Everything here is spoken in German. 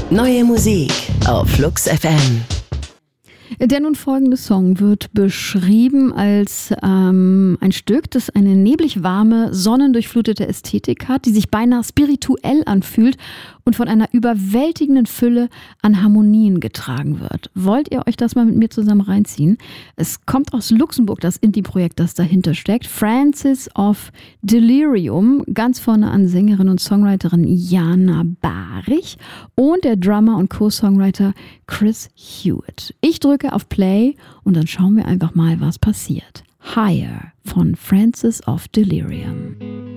Neue Musik auf Flux FM. Der nun folgende Song wird beschrieben als ein Stück, das eine neblig warme, sonnendurchflutete Ästhetik hat, die sich beinahe spirituell anfühlt und von einer überwältigenden Fülle an Harmonien getragen wird. Wollt ihr euch das mal mit mir zusammen reinziehen? Es kommt aus Luxemburg, das Indie-Projekt, das dahinter steckt. Frances of Delirium, ganz vorne an Sängerin und Songwriterin Jana Barich und der Drummer und Co-Songwriter Chris Hewitt. Ich drücke auf Play und dann schauen wir einfach mal, was passiert. Higher von Frances of Delirium.